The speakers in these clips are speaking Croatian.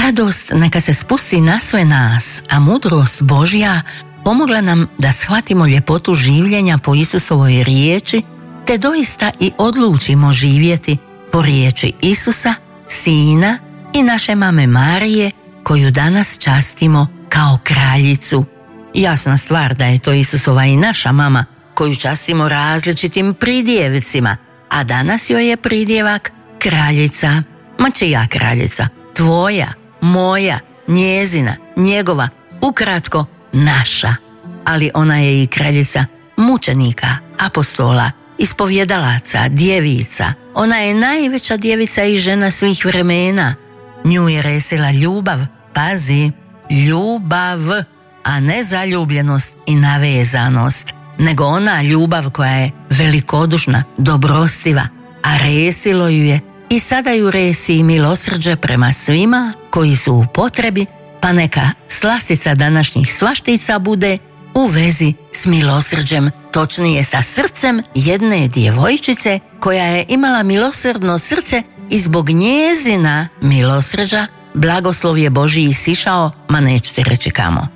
Radost neka se spusti na sve nas, a mudrost Božja pomogla nam da shvatimo ljepotu življenja po Isusovoj riječi, te doista i odlučimo živjeti po riječi Isusa, Sina i naše mame Marije, koju danas častimo kao kraljicu. Jasna stvar da je to Isusova i naša mama, koju častimo različitim pridjevicima, a danas joj je pridjevak kraljica. Ma čija kraljica? Tvoja, moja, njezina, njegova, ukratko naša. Ali ona je i kraljica mučenika, apostola, ispovjedalaca, djevica. Ona je najveća djevica i žena svih vremena. Nju je resila ljubav, pazi, ljubav, a ne zaljubljenost i navezanost, nego ona ljubav koja je velikodušna, dobrostiva, a resilo ju je i sada ju resi i milosrđe prema svima koji su u potrebi, pa neka slastica današnjih svaštica bude u vezi s milosrđem, točnije sa srcem jedne djevojčice koja je imala milosrdno srce i zbog njezina milosrđa blagoslov je Božji sišao, ma nećete reći kamo.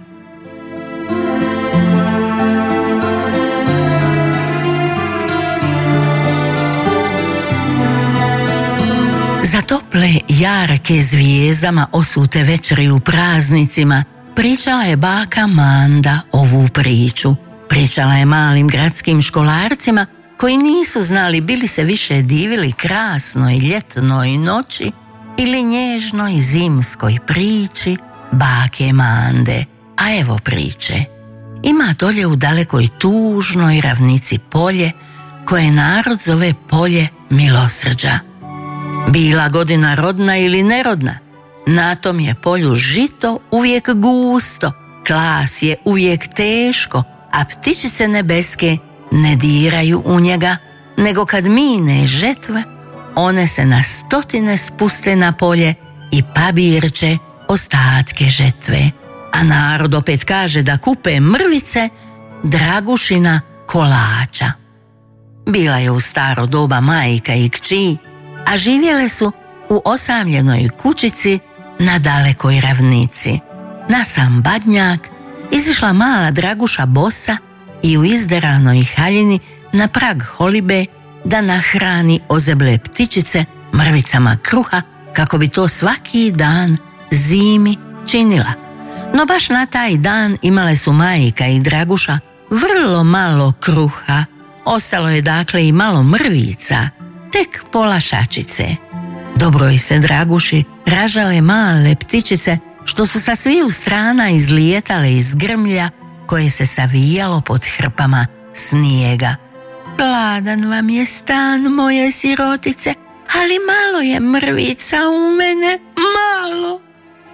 Za tople, jarke zvijezdama osute večeri u praznicima pričala je baka Manda ovu priču. Pričala je malim gradskim školarcima koji nisu znali bili se više divili krasnoj ljetnoj noći ili nježnoj zimskoj priči bake Mande. A evo priče. Ima dolje u dalekoj tužnoj ravnici polje koje narod zove polje milosrđa. Bila godina rodna ili nerodna, na tom je polju žito uvijek gusto, klas je uvijek teško, a ptičice nebeske ne diraju u njega, nego kad mine žetve, one se na stotine spuste na polje i pabirče ostatke žetve. A narod opet kaže da kupe mrvice Dragušina kolača. Bila je u staro doba majka i kći, a živjele su u osamljenoj kućici na dalekoj ravnici. Na sam badnjak izišla mala Draguša bosa i u izderanoj haljini na prag holibe da nahrani ozeble ptičice mrvicama kruha kako bi to svaki dan zimi činila. No baš na taj dan imale su majka i Draguša vrlo malo kruha. Ostalo je dakle i malo mrvica, tek pola šačice. Dobroj se Draguši ražale male ptičice što su sa sviju strana izlijetale iz grmlja koje se savijalo pod hrpama snijega. Gladan vam je stan, moje sirotice, ali malo je mrvica u mene, malo.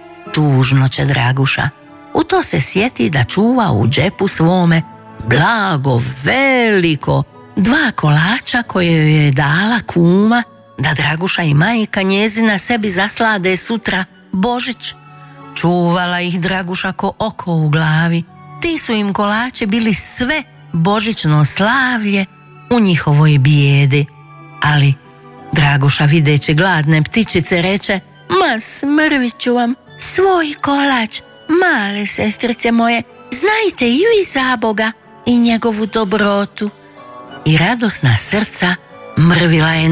Tužno će Draguša. U to se sjeti da čuva u džepu svome blago veliko 2 kolača koje joj je dala kuma da Draguša i majka njezina sebi zaslade sutra Božić. Čuvala ih Draguša ko oko u glavi. Ti su im kolači bili sve božićno slavlje u njihovoj bijedi. Ali Draguša videći gladne ptičice reče: ma smrvit ću vam svoj kolač, male sestrice moje, znajte i vi za Boga i njegovu dobrotu. I radosna srca mrvila je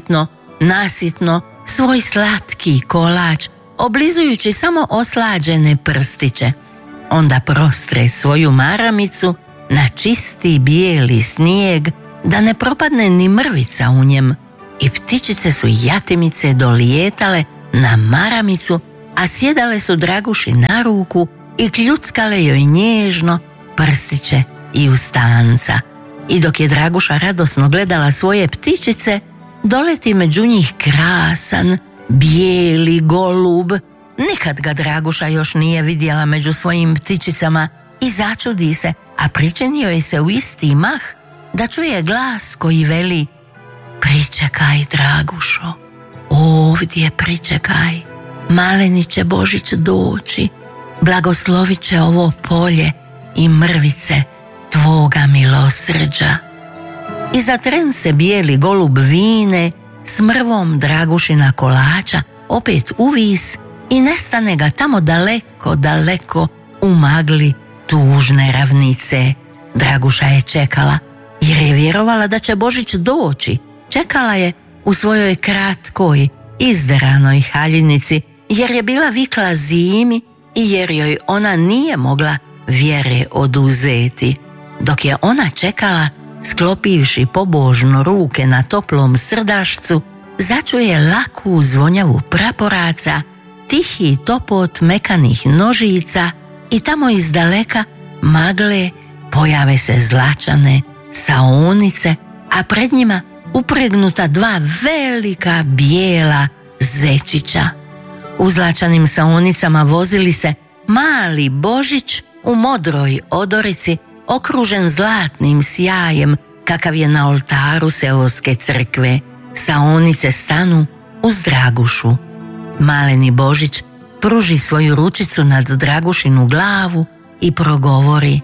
nasitno svoj slatki kolač, oblizujući samo oslađene prstiće. Onda prostre svoju maramicu na čisti bijeli snijeg da ne propadne ni mrvica u njem. I ptičice su jatimice dolijetale na maramicu, a sjedale su Draguši na ruku i kljuckale joj nježno prstiće i ustanca. I dok je Draguša radosno gledala svoje ptičice, doleti među njih krasan, bijeli golub. Nikad ga Draguša još nije vidjela među svojim ptičicama i začudi se, a pričinio je se u isti mah da čuje glas koji veli: pričekaj, Dragušo, ovdje pričekaj, maleni će Božić doći, blagoslovit će ovo polje i mrvice tvoga milosrđa. I za tren se bijeli golub vine s mrvom Dragušina kolača opet uvis i nestane ga tamo daleko, daleko u magli tužne ravnice. Draguša je čekala, jer je vjerovala da će Božić doći. Čekala je u svojoj kratkoj, izderanoj haljinici, jer je bila vikla zimi i jer joj ona nije mogla vjere oduzeti. Dok je ona čekala, sklopivši pobožno ruke na toplom srdašcu, začuje laku zvonjavu praporaca, tihi topot mekanih nožica i tamo iz daleka magle pojave se zlačane saunice, a pred njima upregnuta dva velika bijela zečića. U zlačanim saunicama vozili se mali Božić u modroj odorici, okružen zlatnim sjajem kakav je na oltaru seoske crkve. Saonice stanu uz Dragušu. Maleni Božić pruži svoju ručicu nad Dragušinu glavu i progovori: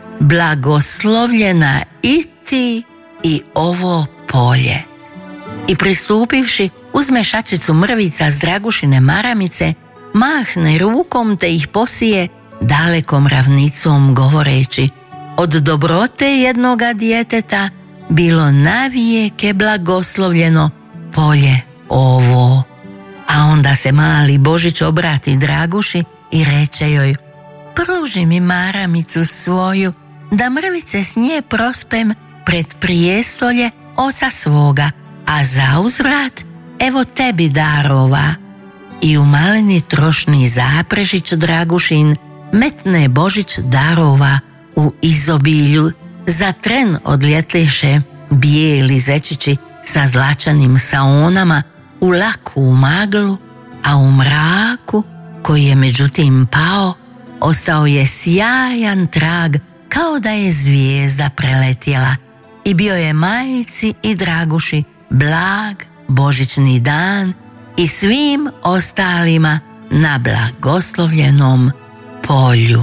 blagoslovljena i ti i ovo polje. I pristupivši, uzme šačicu mrvica s Dragušine maramice, mahne rukom te ih posije dalekom ravnicom govoreći: od dobrote jednoga djeteta bilo navijeke blagoslovljeno polje ovo. A onda se mali Božić obrati Draguši i reče joj: pruži mi maramicu svoju, da mrvice s nje prospem pred prijestolje oca svoga, a zauzvrat evo tebi darova. I u maleni trošni zaprežić Dragušin metne Božić darova u izobilju. Za tren odljetliše bijeli zečići sa zlačanim saonama u laku maglu, a u mraku koji je međutim pao, ostao je sjajan trag kao da je zvijezda preletjela i bio je majici i Draguši blag božićni dan i svim ostalima na blagoslovljenom polju.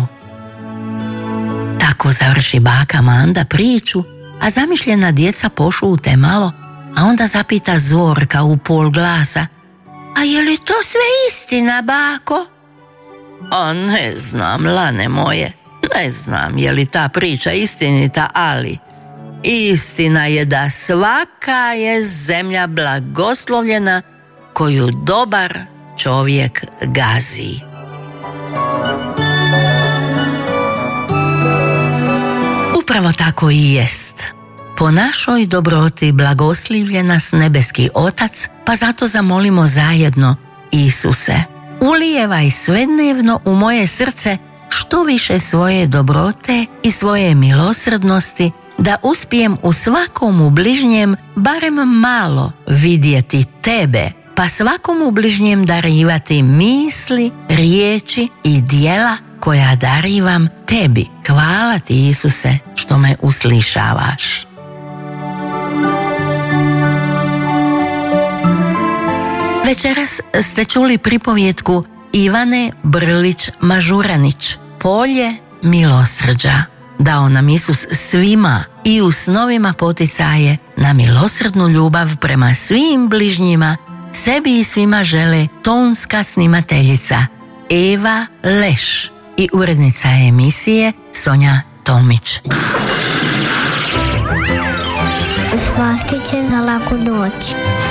Tako završi baka Manda priču, a zamišljena djeca pošute malo, a onda zapita Zorka u pol glasa: a je li to sve istina, bako? A ne znam, lane moje, ne znam je li ta priča istinita, ali istina je da svaka je zemlja blagoslovljena koju dobar čovjek gazi. Upravo tako i jest. Po našoj dobroti blagoslivlje nas nebeski Otac, pa zato zamolimo zajedno: Isuse, ulijevaj svednevno u moje srce što više svoje dobrote i svoje milosrdnosti, da uspijem u svakom u bližnjem barem malo vidjeti tebe, pa svakom u bližnjem darivati misli, riječi i djela koja darivam tebi. Hvala ti, Isuse, što me uslišavaš. Večeras ste čuli pripovjetku Ivane Brlić-Mažuranić, Polje milosrđa. Dao nam Isus svima i u snovima poticaje na milosrdnu ljubav prema svim bližnjima, sebi i svima žele tonska snimateljica Eva Leš i urednica emisije Sonja Tomić. Uspavati će za laku noć.